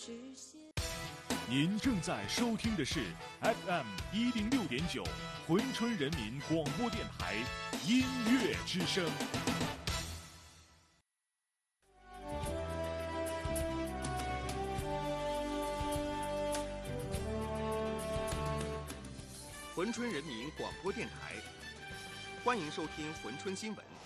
您正在收听的是 FM 106.9珲春人民广播电台音乐之声。 珲春人民广播电台，欢迎收听珲春新闻。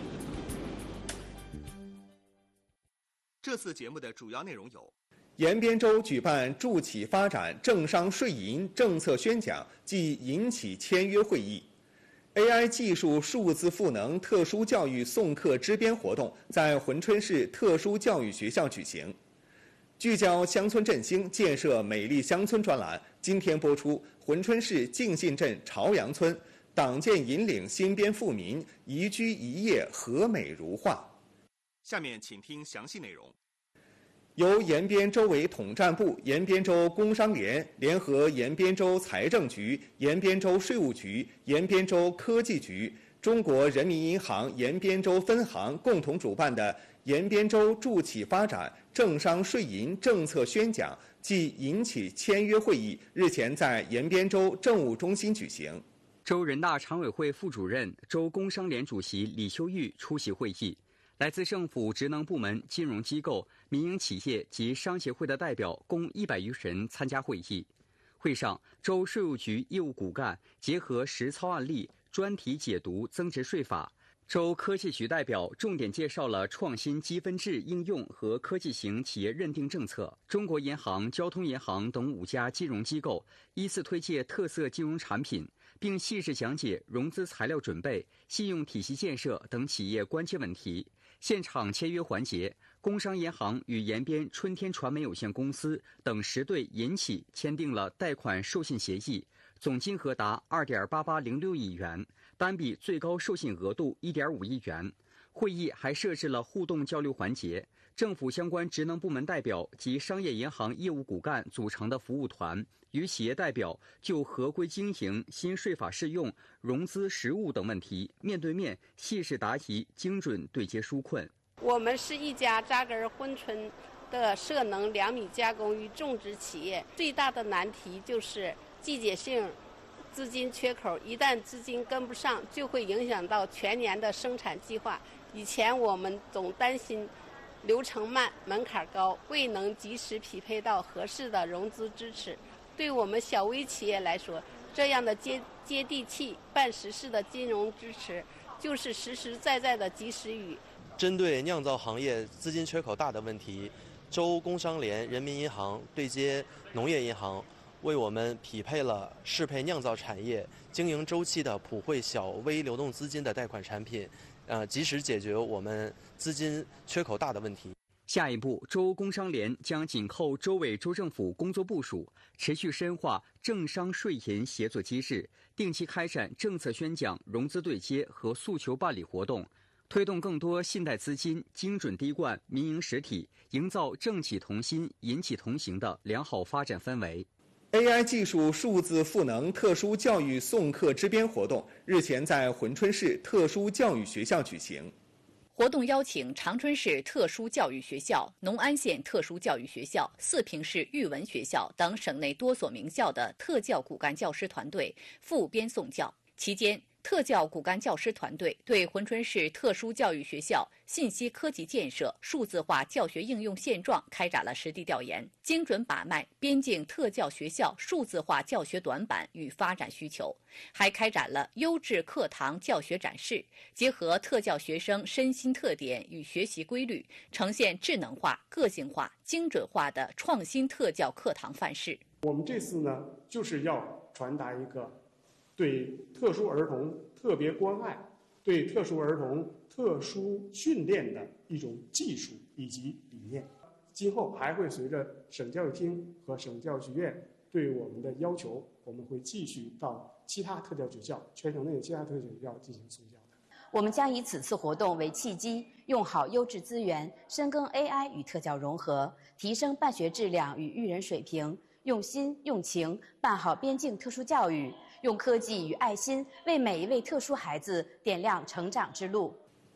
这次节目的主要内容有： 延边州举办助企发展、政商税银政策宣讲暨银企签约会议。AI 技术数字赋能特殊教育送课支边活动在珲春市特殊教育学校举行。聚焦乡村振兴、建设美丽乡村专栏今天播出珲春市敬信镇朝阳村党建引领新编富民宜居宜业和美如画。 下面请听详细内容。 由延边州委统战部、延边州工商联联合延边州财政局、延边州税务局、延边州科技局、中国人民银行延边州分行共同主办的延边州助企发展、政商税银政策宣讲暨银企签约会议日前在延边州政务中心举行。 州人大常委会副主任、州工商联主席李修玉出席会议。来自政府职能部门、金融机构、民营企业及商协会的代表共100余人参加会议。会上，州税务局业务骨干结合实操案例，专题解读增值税法。州科技局代表重点介绍了创新积分制应用和科技型企业认定政策。中国银行、交通银行等5家金融机构依次推介特色金融产品，并细致讲解融资材料准备、信用体系建设等企业关切问题。现场签约环节，工商银行与延边春天传媒有限公司等10对银企签订了贷款授信协议，总金额达2.8806亿元，单笔最高授信额度1.5亿元。会议还设置了互动交流环节，政府相关职能部门代表及商业银行业务骨干组成的服务团与企业代表就合规经营、新税法适用、融资实务等问题面对面细致答疑，精准对接纾困。 我们是一家扎根珲春的涉农粮米加工与种植企业，最大的难题就是季节性资金缺口，一旦资金跟不上，就会影响到全年的生产计划。以前我们总担心流程慢、门槛高，未能及时匹配到合适的融资支持。对我们小微企业来说，这样的接地气、办实事的金融支持，就是实实在在的及时雨。 针对酿造行业资金缺口大的问题，州工商联、人民银行对接农业银行，为我们匹配了适配酿造产业经营周期的普惠小微流动资金的贷款产品，及时解决我们资金缺口大的问题。 下一步，州工商联将紧扣州委州政府工作部署，持续深化政商税银协作机制，定期开展政策宣讲、融资对接和诉求办理活动，推动更多信贷资金精准滴灌民营实体，营造政企同心、银企同行的良好发展氛围。 AI 技术数字赋能特殊教育送课支边活动日前在珲春市特殊教育学校举行。 活动邀请长春市特殊教育学校、农安县特殊教育学校、四平市育文学校等省内多所名校的特教骨干教师团队赴编送教。期间，特教骨干教师团队对珲春市特殊教育学校信息科技建设、数字化教学应用现状开展了实地调研，精准把脉边境特教学校数字化教学短板与发展需求，还开展了优质课堂教学展示，结合特教学生身心特点与学习规律，呈现智能化、个性化、精准化的创新特教课堂范式。 我们这次呢，就是要传达一个对特殊儿童特别关爱、对特殊儿童特殊训练的一种技术以及理念。今后还会随着省教育厅和省教育学院对我们的要求，我们会继续到其他特教学校、全省内的其他特教学校进行送教的。 我们将以此次活动为契机，用好优质资源，深耕 AI 与特教融合，提升办学质量与育人水平，用心用情办好边境特殊教育，用科技与爱心为每一位特殊孩子点亮成长之路。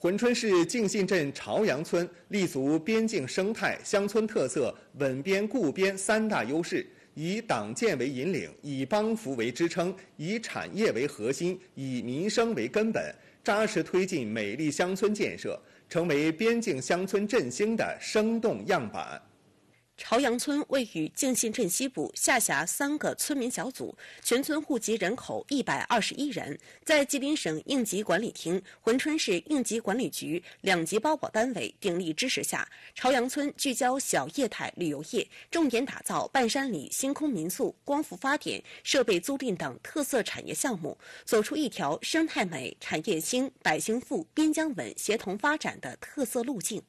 珲春市敬信镇朝阳村立足边境生态、乡村特色、稳边固边三大优势，以党建为引领，以帮扶为支撑，以产业为核心，以民生为根本，扎实推进美丽乡村建设，成为边境乡村振兴的生动样板。 朝阳村位于敬信镇西部，下辖3个村民小组，全村户籍人口121人，在吉林省应急管理厅、珲春市应急管理局2级包保单位鼎力支持下，朝阳村聚焦小业态旅游业，重点打造半山里星空民宿、光伏发电、设备租赁等特色产业项目，走出一条生态美、产业兴、百姓富、边疆稳协同发展的特色路径。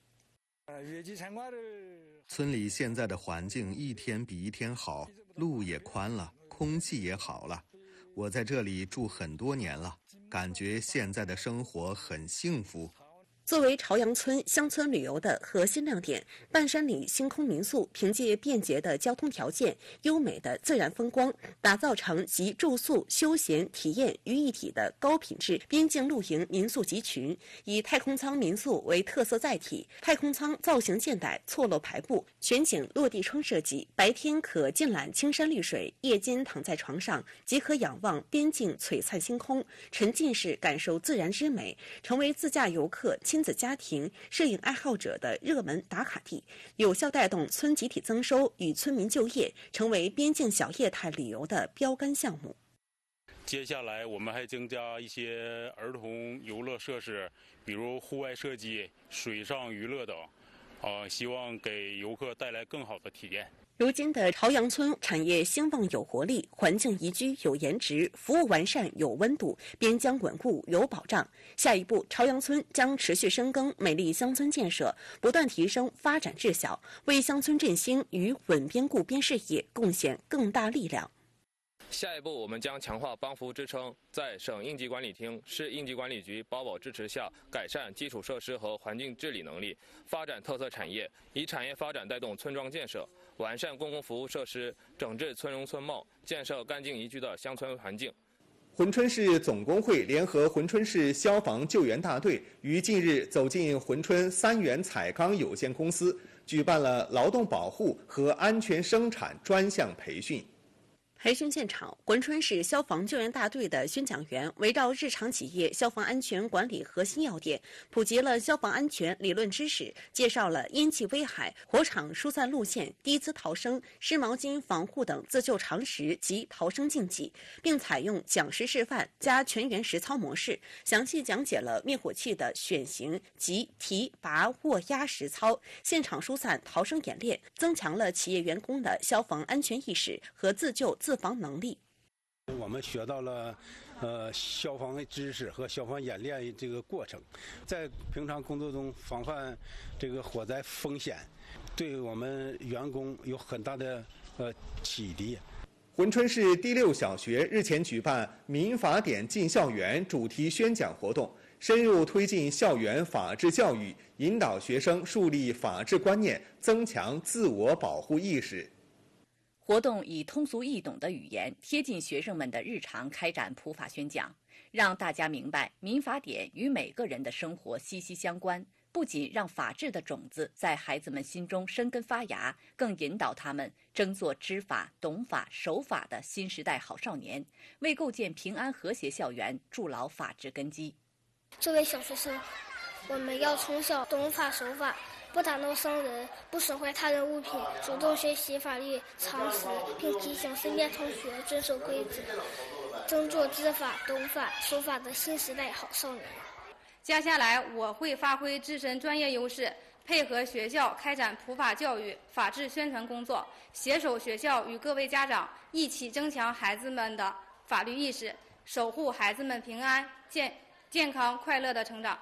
村里现在的环境一天比一天好，路也宽了，空气也好了。我在这里住很多年了，感觉现在的生活很幸福。 作为朝阳村乡村旅游的核心亮点，半山里星空民宿凭借便捷的交通条件、优美的自然风光，打造成集住宿、休闲、体验于一体的高品质边境露营民宿集群。以太空舱民宿为特色载体，太空舱造型现代，错落排布，全景落地窗设计，白天可尽览青山绿水，夜间躺在床上即可仰望边境璀璨星空，沉浸式感受自然之美，成为自驾游客、亲子家庭、摄影爱好者的热门打卡地，有效带动村集体增收与村民就业，成为边境小业态旅游的标杆项目。 接下来我们还增加一些儿童游乐设施，比如户外射击、水上娱乐等，希望给游客带来更好的体验。 如今的朝阳村产业兴旺有活力，环境宜居有颜值，服务完善有温度，边疆稳固有保障。下一步，朝阳村将持续深耕美丽乡村建设，不断提升发展质效，为乡村振兴与稳边固边事业贡献更大力量。 下一步，我们将强化帮扶支撑，在省应急管理厅、市应急管理局包保支持下，改善基础设施和环境治理能力，发展特色产业，以产业发展带动村庄建设，完善公共服务设施，整治村容村貌，建设干净宜居的乡村环境。 珲春市总工会联合珲春市消防救援大队于近日走进珲春三元彩钢有限公司，举办了劳动保护和安全生产专项培训。 培训现场，珲春市消防救援大队的宣讲员围绕日常企业消防安全管理核心要点，普及了消防安全理论知识，介绍了烟气危害、火场疏散路线、低姿逃生、湿毛巾防护等自救常识及逃生禁忌，并采用讲师示范加全员实操模式，详细讲解了灭火器的选型及提拔握压实操、现场疏散逃生演练，增强了企业员工的消防安全意识和自救自防能力。 我们学到了消防的知识和消防演练这个过程，在平常工作中防范这个火灾风险，对我们员工有很大的启迪。 珲春市第6小学日前举办民法典进校园主题宣讲活动，深入推进校园法治教育，引导学生树立法治观念，增强自我保护意识。 活动以通俗易懂的语言，贴近学生们的日常开展普法宣讲，让大家明白民法典与每个人的生活息息相关，不仅让法治的种子在孩子们心中生根发芽，更引导他们争做知法、懂法、守法的新时代好少年，为构建平安和谐校园筑牢法治根基。 作为小学生，我们要从小懂法守法，不打闹伤人，不损坏他人物品，主动学习法律常识，并提醒身边同学遵守规则，争做知法、懂法、守法的新时代好少年。 接下来我会发挥自身专业优势，配合学校开展普法教育、法治宣传工作，携手学校与各位家长一起增强孩子们的法律意识，守护孩子们平安、健康、快乐的成长。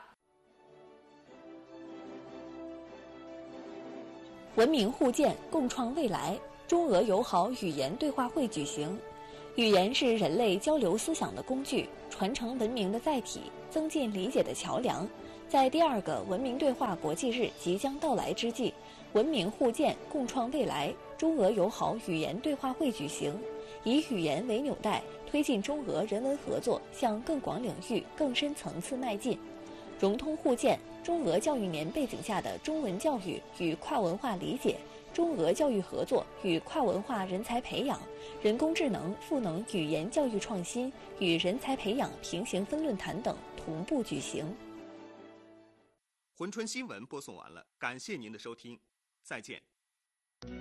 文明互鉴，共创未来。中俄友好语言对话会举行。语言是人类交流思想的工具，传承文明的载体，增进理解的桥梁。在第2个文明对话国际日即将到来之际，文明互鉴，共创未来中俄友好语言对话会举行，以语言为纽带，推进中俄人文合作向更广领域、更深层次迈进。融通互鉴， 中俄教育年背景下的中文教育与跨文化理解、中俄教育合作与跨文化人才培养、人工智能赋能语言教育创新与人才培养平行分论坛等同步举行。 珲春新闻播送完了，感谢您的收听，再见。